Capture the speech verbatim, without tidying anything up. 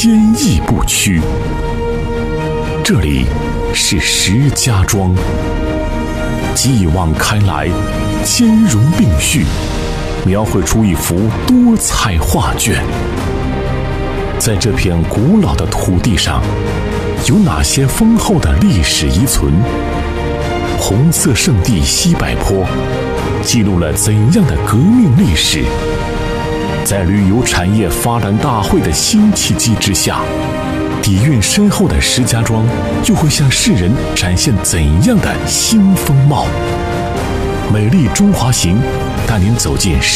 坚毅不屈。这里是石家庄，继往开来，兼容并蓄，描绘出一幅多彩画卷。在这片古老的土地上，有哪些丰厚的历史遗存？红色圣地西柏坡记录了怎样的革命历史？在旅游产业发展大会的新契机之下，底蕴深厚的石家庄又会向世人展现怎样的新风貌？美丽中华行带您走进石